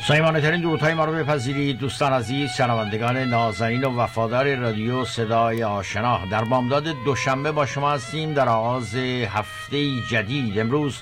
صمیمانه ترین درودهای ما رو بپذیرید دوستان عزیز، شنوندگان نازنین و وفادار رادیو صدای آشنا. در بامداد دوشنبه با شما هستیم در آغاز هفته جدید. امروز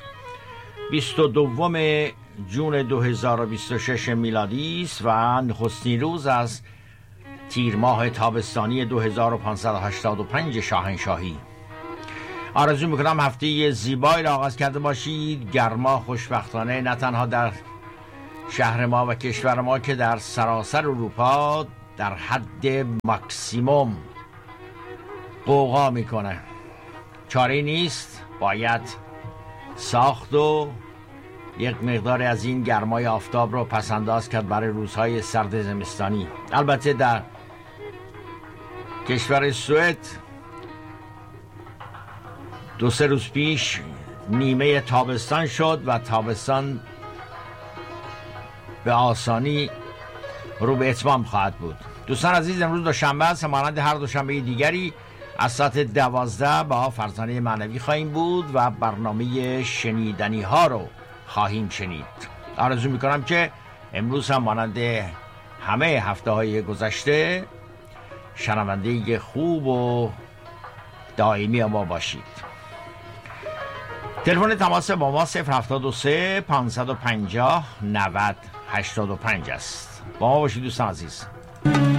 22 جون 2026 میلادی است و نخستین روز از تیر ماه تابستانی 2585 شاهنشاهی. آرزو میکنم هفته زیبایی را آغاز کرده باشید. گرما خوشبختانه نه تنها در شهر ما و کشور ما که در سراسر اروپا در حد ماکسیموم قوقا میکنه. چاره نیست، باید ساخت و یک مقدار از این گرمای آفتاب رو پسنداز کرد برای روزهای سرد زمستانی. البته در کشور سوئد 2-3 روز پیش نیمه تابستان شد و تابستان به آسانی رو به اتمام خواهد بود. دوستان عزیز، امروز دوشنبه است، مانند هر دوشنبه دیگری از ساعت 12 با فرزانه معنوی خواهیم بود و برنامه شنیدنی ها رو خواهیم شنید. آرزو میکنم که امروز هم مانند همه هفته های گذشته شنونده خوب و دائمی ما باشید. تلفن تماس با ما 073 550 90 85 است. با ما باشید دوستان عزیز.